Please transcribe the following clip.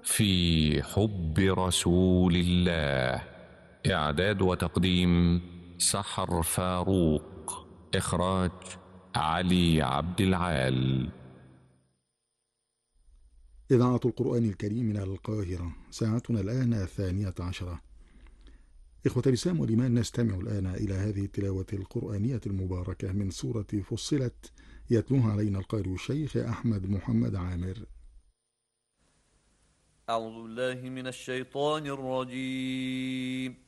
في حب رسول الله. إعداد وتقديم سحر فاروق. إخراج علي عبد العال. إذاعة القرآن الكريم من القاهرة، ساعتنا الآن 12. إخوة الإسلام والإيمان، نستمع الآن إلى هذه التلاوة القرآنية المباركة من سورة فصلت، يتلوها علينا القارئ الشيخ أحمد محمد عامر. أعوذ بالله من الشيطان الرجيم.